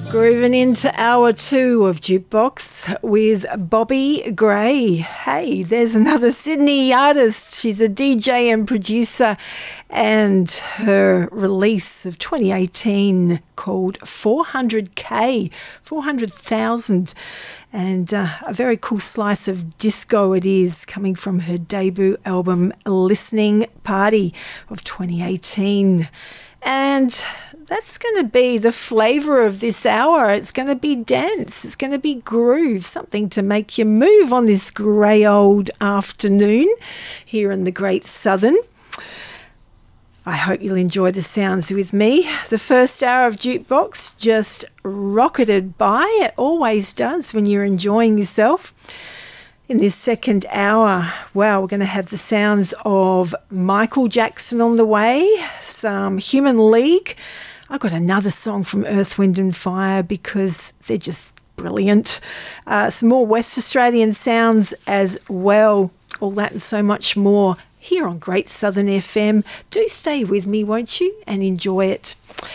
Grooving into hour two of Jukebox with Bobby Gray. Hey, there's another Sydney artist. She's a DJ and producer, and her release of 2018 called 400K, 400,000. And a very cool slice of disco it is, coming from her debut album Listening Party of 2018. And that's going to be the flavour of this hour. It's going to be dance. It's going to be groove, something to make you move on this grey old afternoon here in the Great Southern. I hope you'll enjoy the sounds with me. The first hour of Jukebox just rocketed by. It always does when you're enjoying yourself. In this second hour, wow, we're going to have the sounds of Michael Jackson on the way, some Human League. I've got another song from Earth, Wind and Fire because they're just brilliant. Some more West Australian sounds as well. All that and so much more here on Great Southern FM. Do stay with me, won't you, and enjoy it.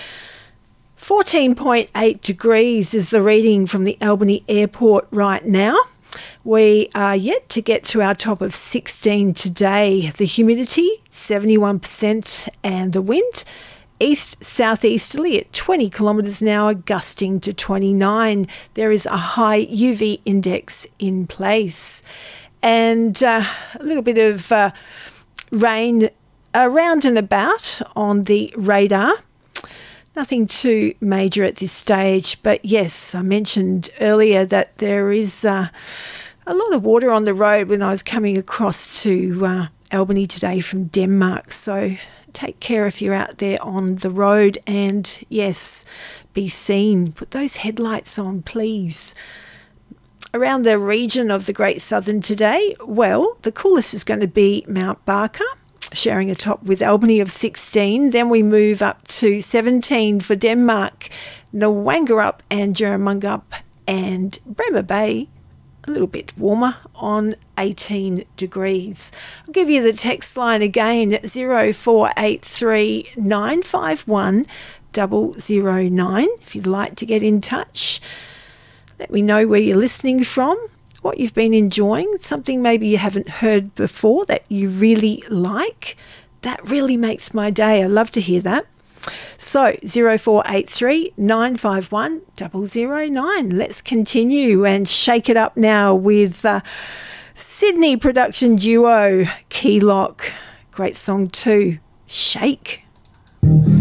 14.8 degrees is the reading from the Albany Airport right now. We are yet to get to our top of 16 today. The humidity, 71%, and the wind, east-southeasterly at 20 kilometres an hour, gusting to 29. There is a high UV index in place. And a little bit of rain around and about on the radar. Nothing too major at this stage, but yes, I mentioned earlier that there is a lot of water on the road when I was coming across to Albany today from Denmark. So take care if you're out there on the road, and yes, be seen. Put those headlights on, please. Around the region of the Great Southern today, well, the coolest is going to be Mount Barker, sharing a top with Albany of 16. Then we move up to 17 for Denmark, Nwangerup and Jerramungup, and Bremer Bay, a little bit warmer on 18 degrees. I'll give you the text line again, 0483 951 009 if you'd like to get in touch. Let me know where you're listening from, what you've been enjoying, something maybe you haven't heard before that you really like. That really makes my day. I love to hear that. So 0483 951 009. Let's continue and shake it up now with Sydney production duo Keylock. Great song too, Shake.